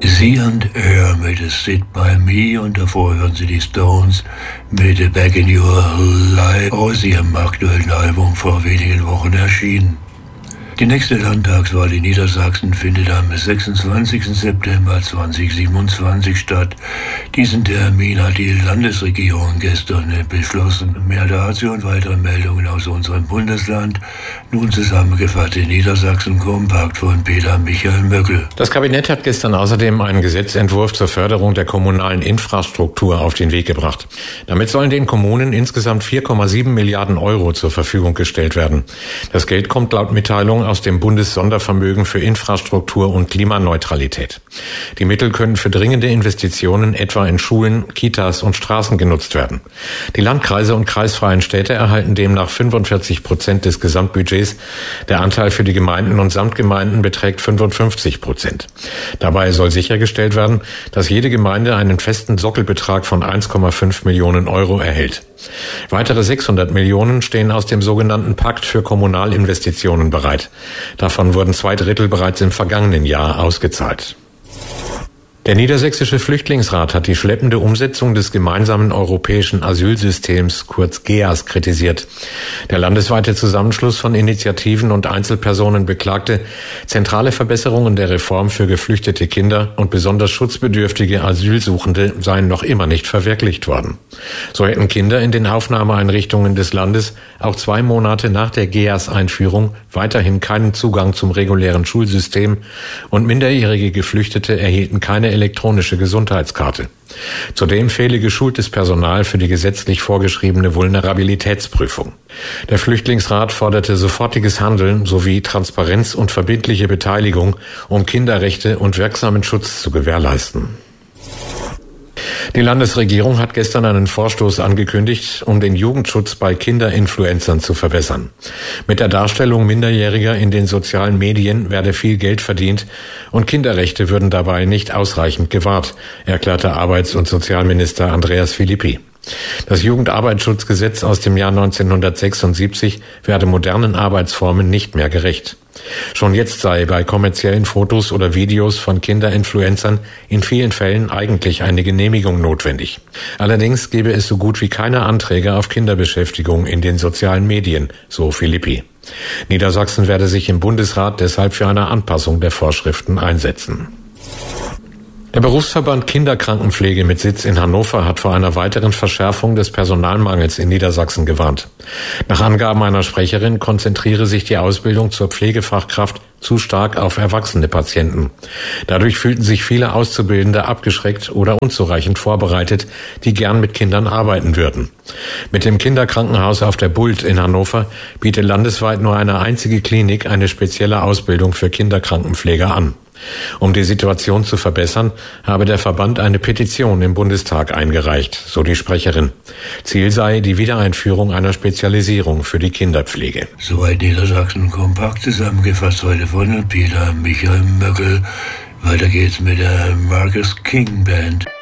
Sie und er mit Sit By Me und davor hören Sie die Stones mit Back in Your Life aus ihrem aktuellen Album vor wenigen Wochen erschienen. Die nächste Landtagswahl in Niedersachsen findet am 26. September 2027 statt. Diesen Termin hat die Landesregierung gestern beschlossen. Mehr dazu und weitere Meldungen aus unserem Bundesland. Nun zusammengefasst in Niedersachsen kompakt von Peter Michael Möckel. Das Kabinett hat gestern außerdem einen Gesetzentwurf zur Förderung der kommunalen Infrastruktur auf den Weg gebracht. Damit sollen den Kommunen insgesamt 4,7 Milliarden Euro zur Verfügung gestellt werden. Das Geld kommt laut Mitteilung aus dem Bundessondervermögen für Infrastruktur und Klimaneutralität. Die Mittel können für dringende Investitionen etwa in Schulen, Kitas und Straßen genutzt werden. Die Landkreise und kreisfreien Städte erhalten demnach 45% des Gesamtbudgets. Der Anteil für die Gemeinden und Samtgemeinden beträgt 55%. Dabei soll sichergestellt werden, dass jede Gemeinde einen festen Sockelbetrag von 1,5 Millionen Euro erhält. Weitere 600 Millionen stehen aus dem sogenannten Pakt für Kommunalinvestitionen bereit. Davon wurden 2/3 bereits im vergangenen Jahr ausgezahlt. Der Niedersächsische Flüchtlingsrat hat die schleppende Umsetzung des gemeinsamen europäischen Asylsystems, kurz GEAS, kritisiert. Der landesweite Zusammenschluss von Initiativen und Einzelpersonen beklagte, zentrale Verbesserungen der Reform für geflüchtete Kinder und besonders schutzbedürftige Asylsuchende seien noch immer nicht verwirklicht worden. So hätten Kinder in den Aufnahmeeinrichtungen des Landes auch 2 Monate nach der GEAS-Einführung weiterhin keinen Zugang zum regulären Schulsystem und minderjährige Geflüchtete erhielten keine elektronische Gesundheitskarte. Zudem fehle geschultes Personal für die gesetzlich vorgeschriebene Vulnerabilitätsprüfung. Der Flüchtlingsrat forderte sofortiges Handeln sowie Transparenz und verbindliche Beteiligung, um Kinderrechte und wirksamen Schutz zu gewährleisten. Die Landesregierung hat gestern einen Vorstoß angekündigt, um den Jugendschutz bei Kinderinfluencern zu verbessern. Mit der Darstellung Minderjähriger in den sozialen Medien werde viel Geld verdient und Kinderrechte würden dabei nicht ausreichend gewahrt, erklärte Arbeits- und Sozialminister Andreas Philippi. Das Jugendarbeitsschutzgesetz aus dem Jahr 1976 werde modernen Arbeitsformen nicht mehr gerecht. Schon jetzt sei bei kommerziellen Fotos oder Videos von Kinderinfluencern in vielen Fällen eigentlich eine Genehmigung notwendig. Allerdings gebe es so gut wie keine Anträge auf Kinderbeschäftigung in den sozialen Medien, so Philippi. Niedersachsen werde sich im Bundesrat deshalb für eine Anpassung der Vorschriften einsetzen. Der Berufsverband Kinderkrankenpflege mit Sitz in Hannover hat vor einer weiteren Verschärfung des Personalmangels in Niedersachsen gewarnt. Nach Angaben einer Sprecherin konzentriere sich die Ausbildung zur Pflegefachkraft zu stark auf erwachsene Patienten. Dadurch fühlten sich viele Auszubildende abgeschreckt oder unzureichend vorbereitet, die gern mit Kindern arbeiten würden. Mit dem Kinderkrankenhaus auf der Bult in Hannover bietet landesweit nur eine einzige Klinik eine spezielle Ausbildung für Kinderkrankenpfleger an. Um die Situation zu verbessern, habe der Verband eine Petition im Bundestag eingereicht, so die Sprecherin. Ziel sei die Wiedereinführung einer Spezialisierung für die Kinderpflege. Soweit Niedersachsen kompakt zusammengefasst heute von Peter Michael Möckel. Weiter geht's mit der Marcus King Band.